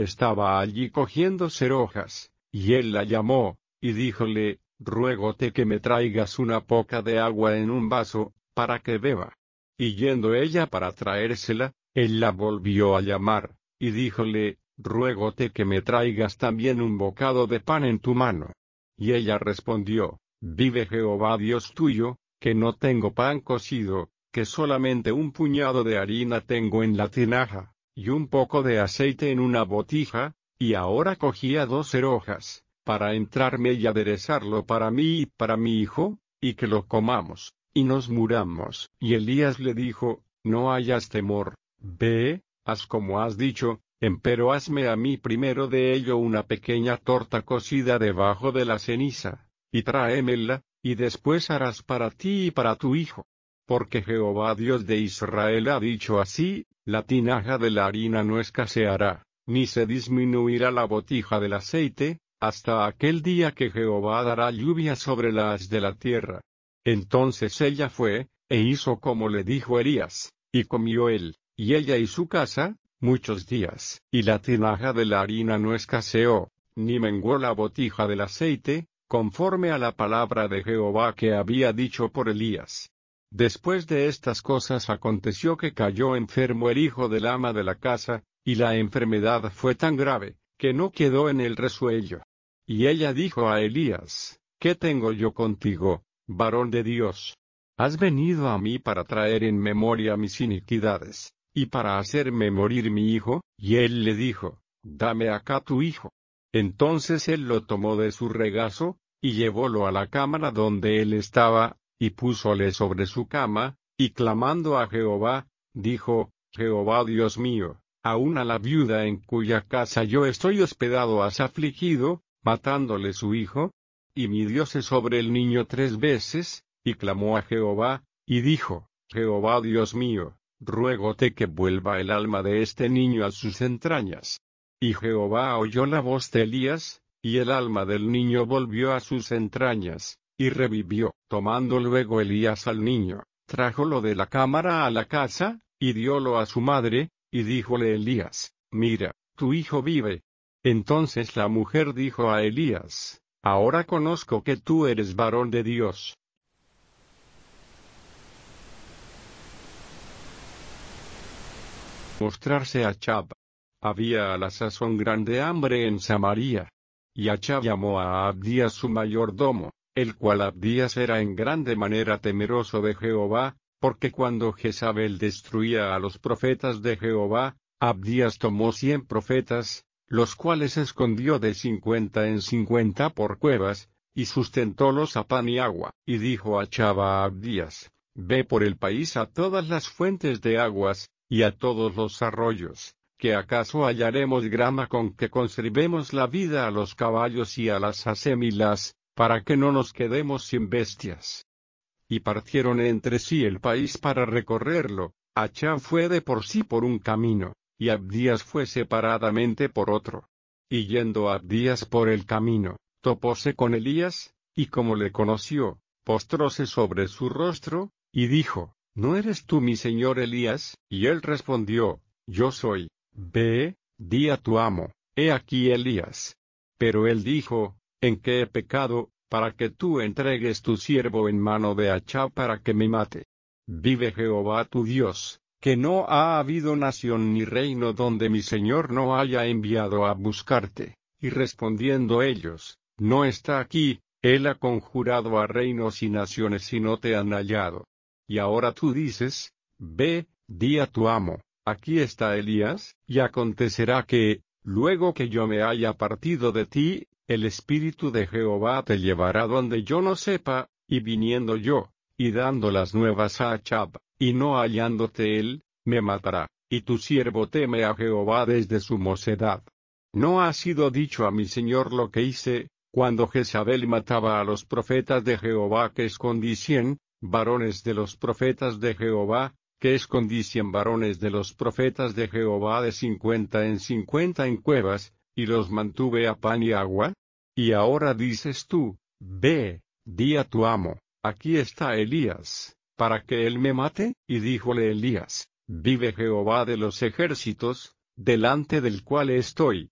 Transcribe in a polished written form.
estaba allí cogiendo hojas, y él la llamó, y díjole, ruégote que me traigas una poca de agua en un vaso, para que beba. Y yendo ella para traérsela, él la volvió a llamar, y díjole, ruégote que me traigas también un bocado de pan en tu mano. Y ella respondió, vive Jehová Dios tuyo, que no tengo pan cocido, que solamente un puñado de harina tengo en la tinaja, y un poco de aceite en una botija, y ahora cogía 2 hojas, para entrarme y aderezarlo para mí y para mi hijo, y que lo comamos, y nos muramos. Y Elías le dijo, no hayas temor, ve, haz como has dicho, empero hazme a mí primero de ello una pequeña torta cocida debajo de la ceniza, y tráemela, y después harás para ti y para tu hijo. Porque Jehová Dios de Israel ha dicho así, la tinaja de la harina no escaseará, ni se disminuirá la botija del aceite, hasta aquel día que Jehová dará lluvia sobre la haz de la tierra. Entonces ella fue, e hizo como le dijo Elías, y comió él, y ella y su casa, muchos días. Y la tinaja de la harina no escaseó, ni menguó la botija del aceite, conforme a la palabra de Jehová que había dicho por Elías. Después de estas cosas aconteció que cayó enfermo el hijo del ama de la casa, y la enfermedad fue tan grave, que no quedó en el resuello. Y ella dijo a Elías, ¿qué tengo yo contigo, varón de Dios? ¿Has venido a mí para traer en memoria mis iniquidades, y para hacerme morir mi hijo? Y él le dijo, dame acá tu hijo. Entonces él lo tomó de su regazo, y llevólo a la cámara donde él estaba, y púsole sobre su cama, y clamando a Jehová, dijo, Jehová Dios mío, aun a la viuda en cuya casa yo estoy hospedado has afligido, matándole su hijo. Y midióse sobre el niño 3 veces, y clamó a Jehová, y dijo, Jehová Dios mío, ruégote que vuelva el alma de este niño a sus entrañas. Y Jehová oyó la voz de Elías, y el alma del niño volvió a sus entrañas, y revivió. Tomando luego Elías al niño, trájolo de la cámara a la casa, y diólo a su madre, y díjole Elías, mira, tu hijo vive. Entonces la mujer dijo a Elías, ahora conozco que tú eres varón de Dios. Mostrarse a Achab. Había a la sazón grande hambre en Samaria. Y Achab llamó a Abdías su mayordomo, el cual Abdías era en grande manera temeroso de Jehová, porque cuando Jezabel destruía a los profetas de Jehová, Abdías tomó 100 profetas, los cuales escondió de 50 en 50 por cuevas, y sustentólos a pan y agua. Y dijo Achab a Abdías, ve por el país a todas las fuentes de aguas, y a todos los arroyos, que acaso hallaremos grama con que conservemos la vida a los caballos y a las acémilas, para que no nos quedemos sin bestias. Y partieron entre sí el país para recorrerlo. Achab fue de por sí por un camino, y Abdías fue separadamente por otro. Y yendo Abdías por el camino, topóse con Elías, y como le conoció, postróse sobre su rostro, y dijo, ¿no eres tú mi señor Elías? Y él respondió, yo soy. Ve, di a tu amo, he aquí Elías. Pero él dijo, ¿en qué he pecado, para que tú entregues tu siervo en mano de Achab para que me mate? Vive Jehová tu Dios, que no ha habido nación ni reino donde mi señor no haya enviado a buscarte. Y respondiendo ellos, no está aquí, él ha conjurado a reinos y naciones y no te han hallado. Y ahora tú dices, ve, di a tu amo, aquí está Elías, y acontecerá que, luego que yo me haya partido de ti, el Espíritu de Jehová te llevará donde yo no sepa, y viniendo yo, y dando las nuevas a Achab, y no hallándote él, me matará, y tu siervo teme a Jehová desde su mocedad. ¿No ha sido dicho a mi señor lo que hice, cuando Jezabel mataba a los profetas de Jehová que escondí 100, varones de los profetas de Jehová, que escondí 100 varones de los profetas de Jehová de 50 en 50 en cuevas, y los mantuve a pan y agua? Y ahora dices tú, ve, di a tu amo, aquí está Elías, para que él me mate. Y díjole Elías, vive Jehová de los ejércitos, delante del cual estoy,